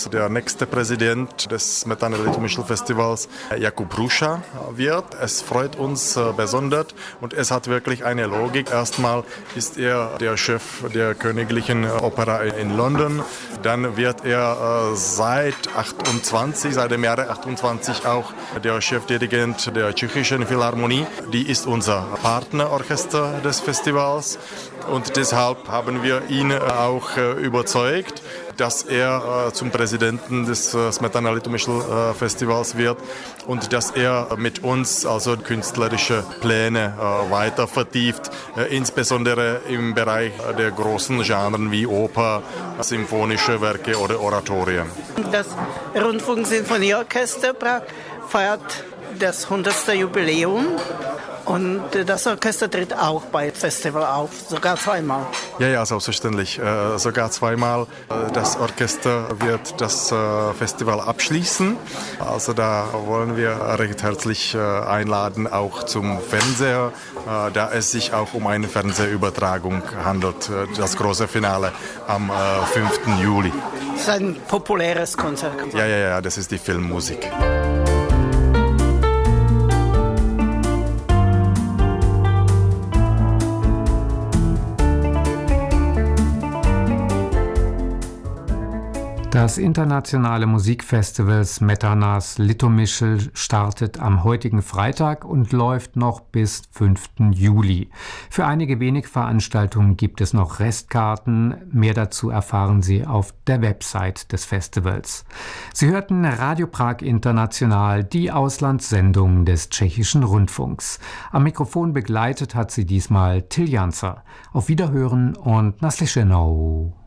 dass der nächste Präsident des Smetana Litomyšl Festivals Jakub Ruša wird. Es freut uns besonders und es hat wirklich eine Logik. Erstmal ist er der Chef der Königlichen Opera in London. Dann wird er seit dem Jahre 28 auch der Chefdirigent der Tschechischen Philharmonie. Die ist unser Partnerorchester des Festivals und deshalb haben wir ihn auch überzeugt, dass er zum Präsidenten des Smetana Litomyšl Festivals wird und dass er mit uns also künstlerische Pläne weiter vertieft, insbesondere im Bereich der großen Genren wie Oper, symphonische Werke oder Oratorien. Das Rundfunksinfonieorchester Prag feiert das 100. Jubiläum. Und das Orchester tritt auch beim Festival auf, sogar zweimal. Ja, selbstverständlich. Sogar zweimal. Das Orchester wird das Festival abschließen. Also da wollen wir recht herzlich einladen, auch zum Fernseher, da es sich auch um eine Fernsehübertragung handelt. Das große Finale am 5. Juli. Das ist ein populäres Konzert. Ja, das ist die Filmmusik. Das internationale Musikfestival Smetanas Litomyšl startet am heutigen Freitag und läuft noch bis 5. Juli. Für einige wenige Veranstaltungen gibt es noch Restkarten. Mehr dazu erfahren Sie auf der Website des Festivals. Sie hörten Radio Prag International, die Auslandssendung des Tschechischen Rundfunks. Am Mikrofon begleitet hat sie diesmal Till Janzer. Auf Wiederhören und naslyšenou.